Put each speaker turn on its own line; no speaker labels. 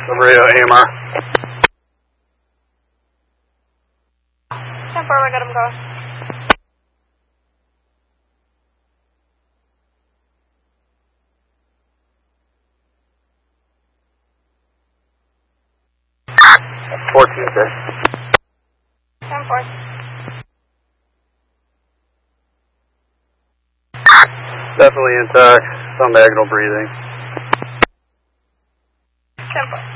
Radio AMR.
10-4, we got him going.
That's 14, sir.
10-4.
Definitely intact. Some vaginal breathing.
10-4.